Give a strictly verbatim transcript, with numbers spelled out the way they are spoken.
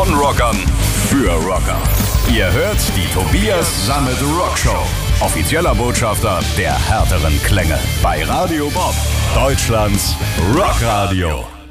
Von Rockern für Rocker. Ihr hört die Tobias Sammet Rock Show. Offizieller Botschafter der härteren Klänge. Bei Radio Bob, Deutschlands Rockradio.